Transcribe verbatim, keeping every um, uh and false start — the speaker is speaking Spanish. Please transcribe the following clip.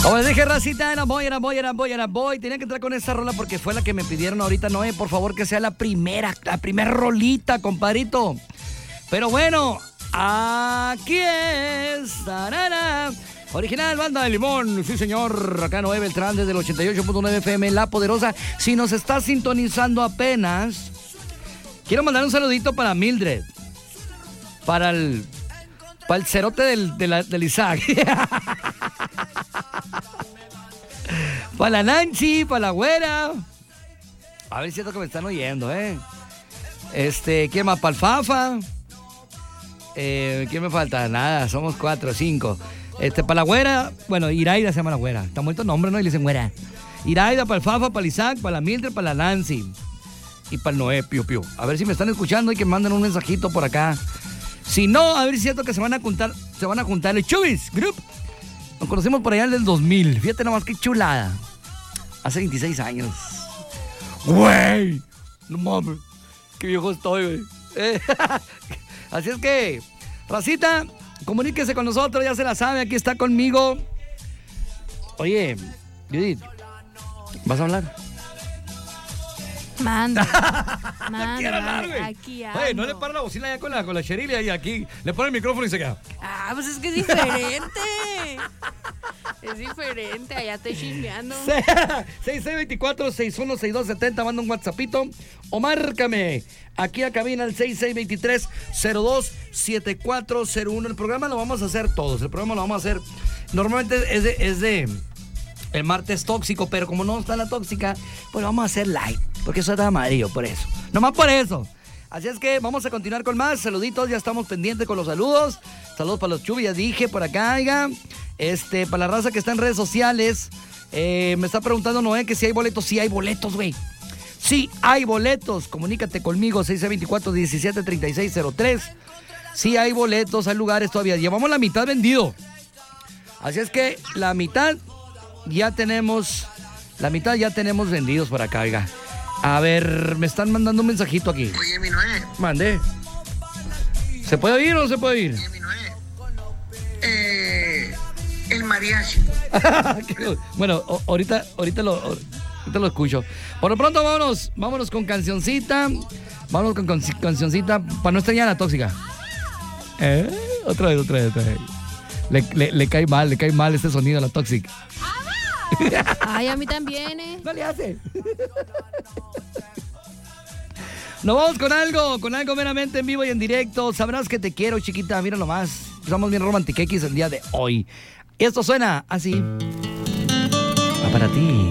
Como les dije, racita, era boy, era boy, era boy, era boy. Tenía que entrar con esta rola porque fue la que me pidieron ahorita. No, por favor, que sea la primera, la primera rolita, compadrito. Pero bueno, aquí es. Tarara. Original Banda de Limón, sí señor, acá Noé Beltrán desde el ochenta y ocho punto nueve F M, La Poderosa. Si nos está sintonizando apenas, quiero mandar un saludito para Mildred, para el, para el cerote del, de la, del Isaac, para la Nancy, para la güera, a ver si es cierto que me están oyendo, ¿eh? Este, ¿quién más? Para el Fafa, eh, ¿quién me falta? Nada, somos cuatro, cinco. Este, para la güera, bueno, Iraida se llama la güera. Está muerto el nombre, ¿no? Y le dicen güera. Iraida, para el Fafa, para el Isaac, para la Mildred, para la Nancy. Y para el Noé, piu, piu. A ver si me están escuchando y que manden un mensajito por acá. Si no, a ver si es cierto que se van a juntar, se van a juntar el Chubis Group. Nos conocimos por allá en el dos mil. Fíjate nomás qué chulada. Hace veintiséis años. Güey. No mames. Qué viejo estoy, güey. Eh, Así es que, racita, comuníquese con nosotros, ya se la sabe, aquí está conmigo. Oye, Judith, ¿vas a hablar? Manda, manda, quiero hablar, manda, aquí ando. Oye, no le para la bocina ya con la, con la Sherilia y aquí le pone el micrófono y se queda. Ah, pues es que es diferente. Es diferente, allá estoy chismeando. seis seis dos cuatro, seis uno seis dos siete cero, manda un WhatsAppito o márcame aquí a cabina al seis seis dos tres, cero dos siete cuatro cero uno. El programa lo vamos a hacer todos, el programa lo vamos a hacer, normalmente es de, es de el martes tóxico, pero como no está la tóxica, pues lo vamos a hacer light, porque eso está amarillo, por eso, nomás por eso. Así es que vamos a continuar con más saluditos, ya estamos pendientes con los saludos. Saludos para los Chubis, ya dije, por acá, oiga. Este, para la raza que está en redes sociales, eh, me está preguntando Noé que si hay boletos. Sí hay boletos, güey. Sí hay boletos. Comunícate conmigo, seis seis dos cuatro, diecisiete treinta y seis cero tres. Sí hay boletos, hay lugares todavía. Llevamos la mitad vendido. Así es que la mitad ya tenemos, la mitad ya tenemos vendidos por acá, oiga. A ver, me están mandando un mensajito aquí. Oye, mi Noé. Mande. ¿Se puede oír o no se puede oír? Oye, mi Noé. Eh, el mariachi. Bueno, o- ahorita, ahorita, lo, ahorita lo escucho. Por lo pronto, vámonos, vámonos con cancioncita. Vámonos con, con cancioncita para no extrañar a la tóxica. ¿Eh? Otra vez, otra vez, otra vez. Le, le, le cae mal, le cae mal este sonido a la tóxica. Ay, a mí también, ¿eh? No le hace. Nos vamos con algo, con algo meramente en vivo y en directo. Sabrás que te quiero, chiquita. Mira nomás. Estamos bien romantiquequis el día de hoy. Esto suena así. Va para ti.